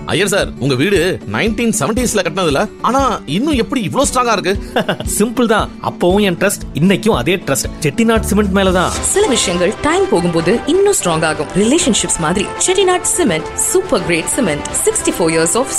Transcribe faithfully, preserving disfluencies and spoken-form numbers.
Iyer sir, உங்க வீடு nineteen செவன்டீஸ்ல கட்டினதுல ஆனா இன்னும் எப்படி இவ்ளோ ஸ்ட்ராங்கா இருக்கு? சிம்பிள் தான். அப்பவும் என் ட்ரஸ்ட், இன்னைக்கும் அதே ட்ரஸ்ட். செட்டிநாட் சிமெண்ட் மேலதான். சில விஷயங்கள் டைம் போகும்போது இன்னும் ஸ்ட்ராங் ஆகும். ரிலேஷன்ஷிப்ஸ் மாதிரி Chettinad cement super great cement, sixty four years of